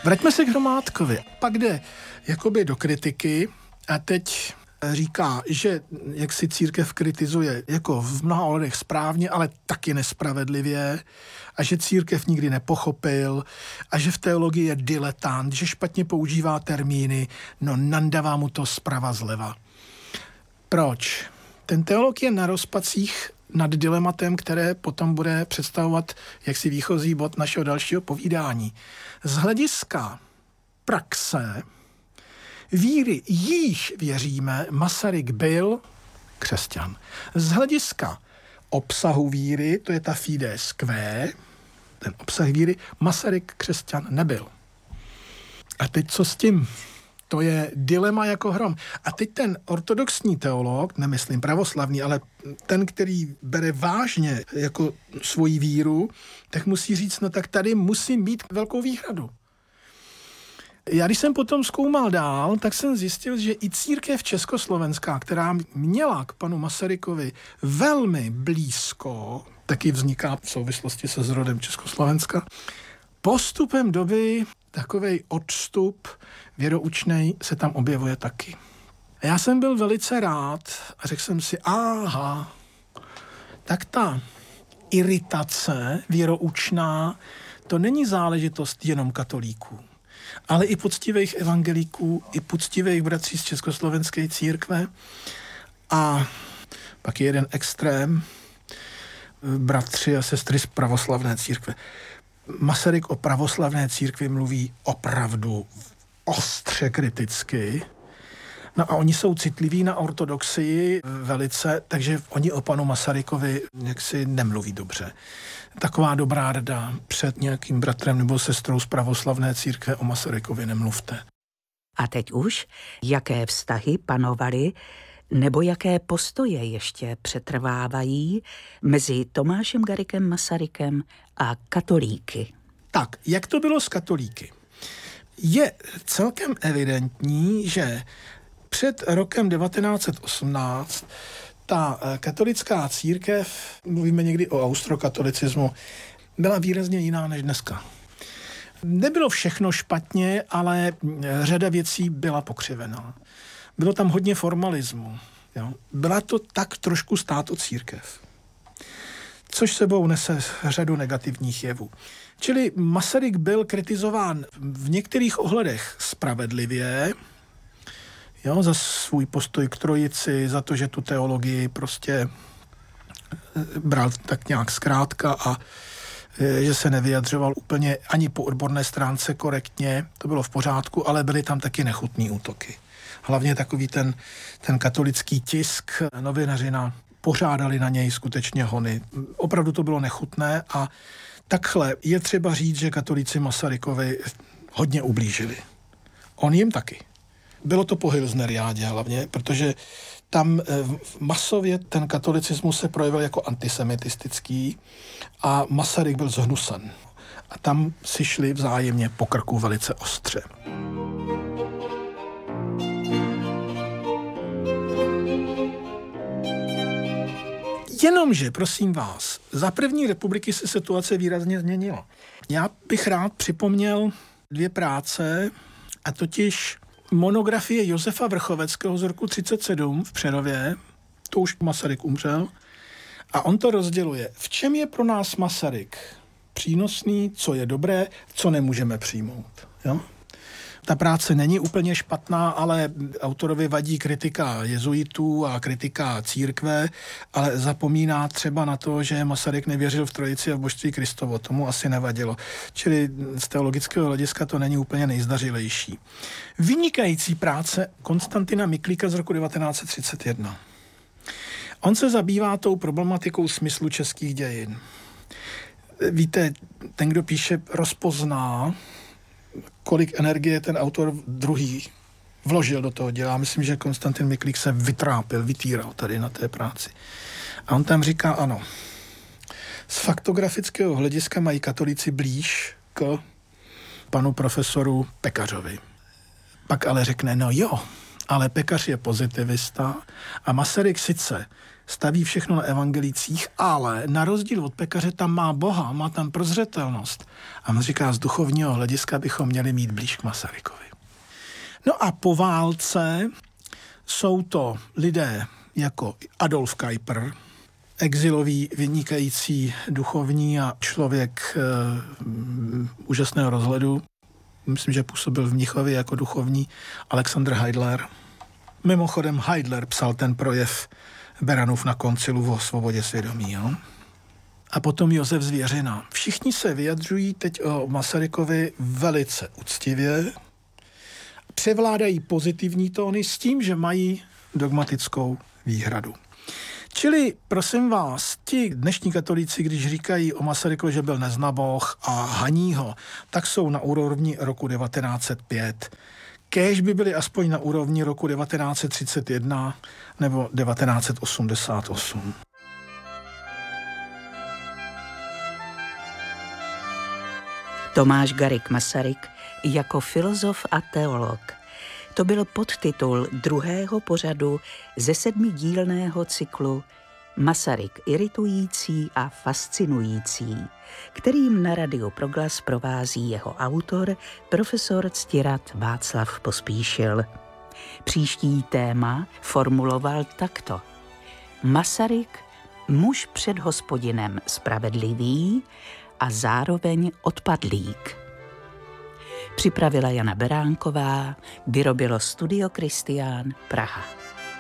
Vraťme se k Hromádkovi. Pak jde jakoby do kritiky a teď říká, že jak si církev kritizuje jako v mnoha ohledech správně, ale taky nespravedlivě a že církev nikdy nepochopil a že v teologii je diletant, že špatně používá termíny, no nandává mu to zprava zleva. Proč? Ten teolog je na rozpacích nad dilematem, které potom bude představovat jaksi výchozí bod našeho dalšího povídání. Z hlediska praxe víry, jíž věříme, Masaryk byl křesťan. Z hlediska obsahu víry, to je ta fides quae, ten obsah víry, Masaryk křesťan nebyl. A teď co s tím? To je dilema jako hrom. A teď ten ortodoxní teolog, nemyslím pravoslavný, ale ten, který bere vážně jako svoji víru, tak musí říct, no tak tady musím mít velkou výhradu. Já když jsem potom zkoumal dál, tak jsem zjistil, že i církev československá, která měla k panu Masarykovi velmi blízko, taky vzniká v souvislosti se zrodem Československa, postupem doby takovej odstup věroučnej se tam objevuje taky. A já jsem byl velice rád a řekl jsem si, aha, tak ta iritace věroučná, to není záležitost jenom katolíků, ale i poctivých evangelíků, i poctivých bratří z československé církve. A pak je jeden extrém, bratři a sestry z pravoslavné církve. Masaryk o pravoslavné církvi mluví opravdu ostře kriticky. No a oni jsou citliví na ortodoxii velice, takže oni o panu Masarykovi jaksi nemluví dobře. Taková dobrá rada před nějakým bratrem nebo sestrou z pravoslavné církve o Masarykovi nemluvte. A teď už, jaké vztahy panovaly nebo jaké postoje ještě přetrvávají mezi Tomášem Garriguem Masarykem a katolíky? Tak, jak to bylo s katolíky? Je celkem evidentní, že před rokem 1918 ta katolická církev, mluvíme někdy o austrokatolicismu, byla výrazně jiná než dneska. Nebylo všechno špatně, ale řada věcí byla pokřivená. Bylo tam hodně formalismu. Jo. Byla to tak trošku státocírkev, což sebou nese řadu negativních jevů. Čili Masaryk byl kritizován v některých ohledech spravedlivě, jo, za svůj postoj k trojici, za to, že tu teologii prostě bral tak nějak zkrátka a že se nevyjadřoval úplně ani po odborné stránce korektně, to bylo v pořádku, ale byly tam taky nechutný útoky. Hlavně takový ten katolický tisk, novinařina, pořádali na něj skutečně hony. Opravdu to bylo nechutné a takhle je třeba říct, že katolíci Masarykovi hodně ublížili. On jim taky. Bylo to po Hilsneriádě hlavně, protože tam masově ten katolicismus se projevil jako antisemitistický a Masaryk byl zhnusen. A tam si šli vzájemně po krku velice ostře. Jenomže, prosím vás, za první republiky se situace výrazně změnila. Já bych rád připomněl 2 práce, a totiž monografie Josefa Vrchoveckého z roku 1937 v Přerově, to už Masaryk umřel, a on to rozděluje. V čem je pro nás Masaryk přínosný, co je dobré, co nemůžeme přijmout. Jo? Ta práce není úplně špatná, ale autorovi vadí kritika jezuitů a kritika církve, ale zapomíná třeba na to, že Masaryk nevěřil v trojici a v božství Kristovo. Tomu asi nevadilo. Čili z teologického hlediska to není úplně nejzdařilejší. Vynikající práce Konstantina Miklíka z roku 1931. On se zabývá tou problematikou smyslu českých dějin. Víte, ten, kdo píše, rozpozná, kolik energie ten autor druhý vložil do toho děla. Myslím, že Konstantin Miklík se vytýral tady na té práci. A on tam říká, ano, z faktografického hlediska mají katolíci blíž k panu profesoru Pekařovi. Pak ale řekne, no jo, ale Pekař je pozitivista a Masaryk sice staví všechno na evangelicích, ale na rozdíl od pekaře tam má Boha, má tam prozřetelnost. A on říká, z duchovního hlediska bychom měli mít blíž k Masarykovi. No a po válce jsou to lidé jako Adolf Kuyper, exilový, vynikající duchovní a člověk úžasného rozhledu. Myslím, že působil v Mnichově jako duchovní. Alexander Heidler. Mimochodem Heidler psal ten projev Beranův na koncilu o svobodě svědomí. Jo? A potom Josef Zvěřina. Všichni se vyjadřují teď o Masarykovi velice uctivě. Převládají pozitivní tóny s tím, že mají dogmatickou výhradu. Čili, prosím vás, ti dnešní katolíci, když říkají o Masarykovi, že byl neznaboch a haní ho, tak jsou na úrovni roku 1905. Kéž by byli aspoň na úrovni roku 1931 nebo 1988. Tomáš Garrigue Masaryk jako filozof a teolog. To byl podtitul druhého pořadu ze 7dílného cyklu Masaryk iritující a fascinující, kterým na Radiu Proglas provází jeho autor, profesor Ctirad Václav Pospíšil. Příští téma formuloval takto. Masaryk, muž před Hospodinem spravedlivý a zároveň odpadlík. Připravila Jana Beránková, vyrobilo Studio Kristián, Praha.